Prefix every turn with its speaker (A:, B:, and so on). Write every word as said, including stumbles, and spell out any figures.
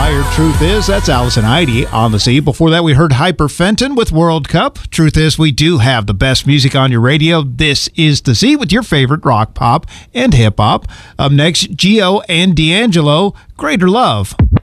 A: Fire, Truth Is. That's Allison Heidi on the Z. Before that, we heard Hyperfenton with World Cup. Truth is, we do have the best music on your radio. This is the Z with your favorite rock, pop, and hip-hop. Up next, Gio and D'Angelo, Greater Love.